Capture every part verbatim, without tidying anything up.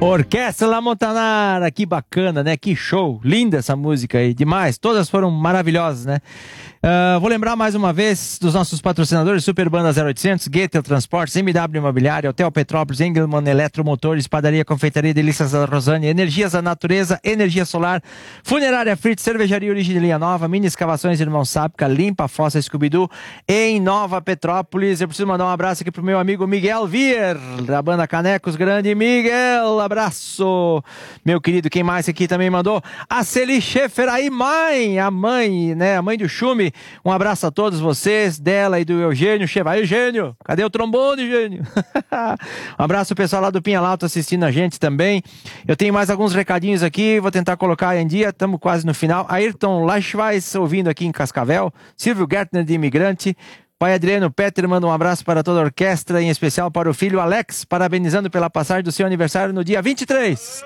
Orquestra La Montanara, que bacana, né? Que show, linda essa música aí, demais. Todas foram maravilhosas, né? Uh, vou lembrar mais uma vez dos nossos patrocinadores: Super Banda zero oitocentos, Goethe Transportes, M W Imobiliária, Hotel Petrópolis, Engelmann Eletromotores, Padaria, Confeitaria Delícias da Rosane, Energias da Natureza, Energia Solar, Funerária Fritz, Cervejaria Origem de Linha Nova, Mini Escavações Irmão Sápica, Limpa Fossa Scooby-Doo, em Nova Petrópolis. Eu preciso mandar um abraço aqui pro meu amigo Miguel Vier, da banda Canecos. Grande Miguel, abraço. Meu querido, quem mais aqui também mandou? A Celi Schaefer, aí mãe, a mãe, né, a mãe do Chume. Um abraço a todos vocês, dela e do Eugênio. Vai, Eugênio, cadê o trombone, Eugênio? Um abraço ao pessoal lá do Pinhalauto assistindo a gente também. Eu tenho mais alguns recadinhos aqui, vou tentar colocar em dia, estamos quase no final. Ayrton Lachweis ouvindo aqui em Cascavel, Silvio Gertner de Imigrante, pai Adriano Petter manda um abraço para toda a orquestra, em especial para o filho Alex, parabenizando pela passagem do seu aniversário no dia vinte e três.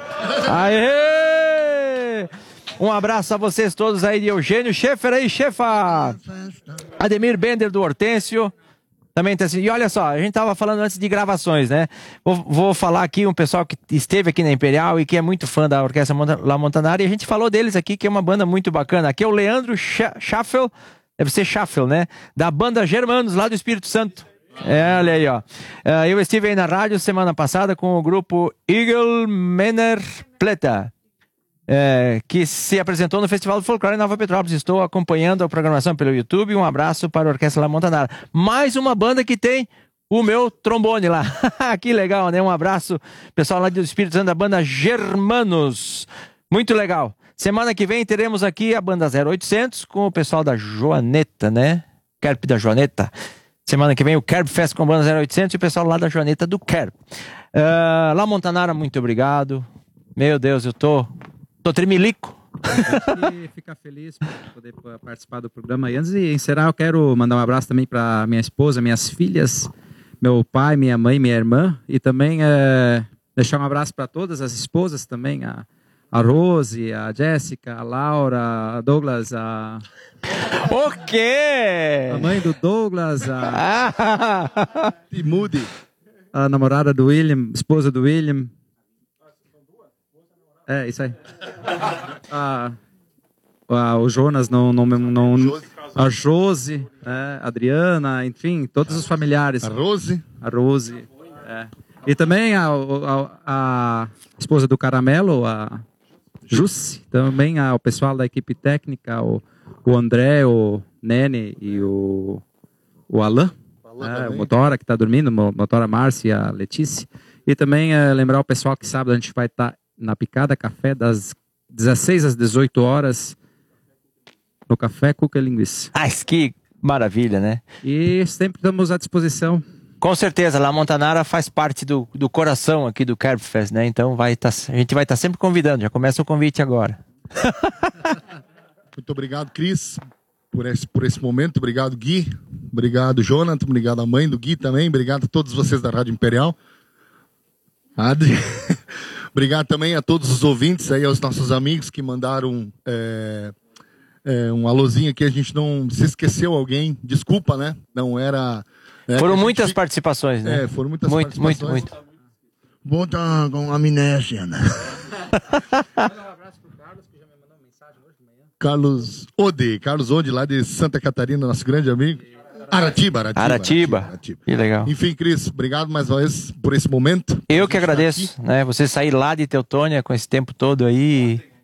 Aê! Um abraço a vocês todos aí de Eugênio Schaefer aí, chefa. Ademir Bender do Hortêncio. Também tá assim. E olha só, a gente tava falando antes de gravações, né? Vou, vou falar aqui um pessoal que esteve aqui na Imperial e que é muito fã da Orquestra La Montanara, e a gente falou deles aqui, que é uma banda muito bacana. Aqui é o Leandro Schaffel, deve ser Schaffel, né? Da banda Germanos, lá do Espírito Santo. É, olha aí, ó. Eu estive aí na rádio semana passada com o grupo Eagle Männer Pleta. É, que se apresentou no Festival do Folclore em Nova Petrópolis. Estou acompanhando a programação pelo YouTube. Um abraço para a Orquestra La Montanara. Mais uma banda que tem o meu trombone lá. Que legal, né? Um abraço, pessoal lá do Espírito Santo, da banda Germanos. Muito legal. Semana que vem teremos aqui a banda zero oitocentos com o pessoal da Joaneta, né? Kerp da Joaneta. Semana que vem o Kerp Fest com a banda zero oitocentos e o pessoal lá da Joaneta do Kerp. Uh, La Montanara, muito obrigado. Meu Deus, eu tô... Tô tremelico. E ficar feliz por poder participar do programa. E antes de encerrar, eu quero mandar um abraço também para minha esposa, minhas filhas, meu pai, minha mãe, minha irmã. E também é, deixar um abraço para todas as esposas também. A, a Rose, a Jéssica, a Laura, a Douglas, a... O quê? A mãe do Douglas, a... Moody, a namorada do William, esposa do William. É, isso aí. Ah, ah, o Jonas, não, não, não, a Josi, é, a Adriana, enfim, todos os familiares. A Rose. A Rose. É. E também a, a, a esposa do Caramelo, a Jussi. Também a, o pessoal da equipe técnica, o, o André, o Nene e o, o Alain. É, o Motora que está dormindo, o Motora Márcia e a Letícia. E também é, lembrar o pessoal que sábado a gente vai estar... Tá na Picada Café, das dezesseis às dezoito horas, no Café Cuca e Linguiça. Ah, que maravilha, né? E sempre estamos à disposição. Com certeza, La Montanara faz parte do, do coração aqui do Kerp Fest, né? Então vai tá, a gente vai estar tá sempre convidando, já começa o convite agora. Muito obrigado, Cris, por esse, por esse momento. Obrigado, Gui. Obrigado, Jonathan. Obrigado, a mãe do Gui também. Obrigado a todos vocês da Rádio Imperial. Adri... Obrigado também a todos os ouvintes aí, aos nossos amigos que mandaram é, é, um alôzinho aqui. A gente não se esqueceu alguém, desculpa, né? Não era... É, foram gente... muitas participações, né? É, foram muitas muito, participações. Muito, muito, Bom, tá com amnésia, né? Carlos Ode, Carlos Ode, lá de Santa Catarina, nosso grande amigo. Aratiba, Aratiba. Aratiba. Aratiba, Aratiba. Que legal. Enfim, Cris, obrigado mais uma vez por esse momento. Eu que agradeço, né? Você sair lá de Teutônia com esse tempo todo aí